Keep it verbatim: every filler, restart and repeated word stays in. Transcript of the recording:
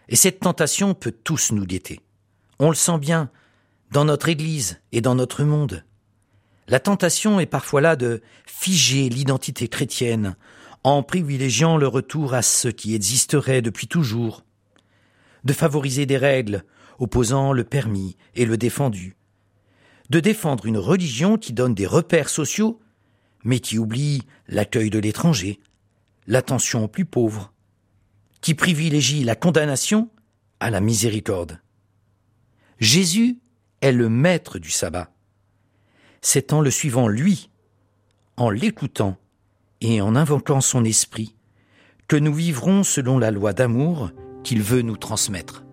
Et cette tentation peut tous nous guetter. On le sent bien dans notre Église et dans notre monde. La tentation est parfois là de figer l'identité chrétienne en privilégiant le retour à ce qui existerait depuis toujours, de favoriser des règles opposant le permis et le défendu, de défendre une religion qui donne des repères sociaux, mais qui oublie l'accueil de l'étranger, l'attention aux plus pauvres, qui privilégie la condamnation à la miséricorde. Jésus est le maître du sabbat. C'est en le suivant lui, en l'écoutant et en invoquant son esprit, que nous vivrons selon la loi d'amour qu'il veut nous transmettre.